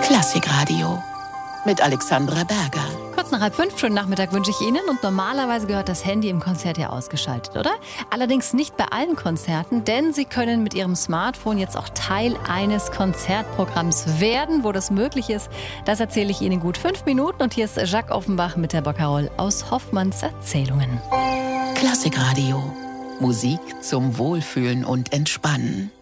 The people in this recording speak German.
Klassikradio mit Alexandra Berger. Kurz nach 4:30, schönen Nachmittag wünsche ich Ihnen. Und normalerweise gehört das Handy im Konzert ja ausgeschaltet, oder? Allerdings nicht bei allen Konzerten, denn Sie können mit Ihrem Smartphone jetzt auch Teil eines Konzertprogramms werden. Wo das möglich ist, das erzähle ich Ihnen in gut 5 Minuten. Und hier ist Jacques Offenbach mit der Barcarolle aus Hoffmanns Erzählungen. Klassikradio. Musik zum Wohlfühlen und Entspannen.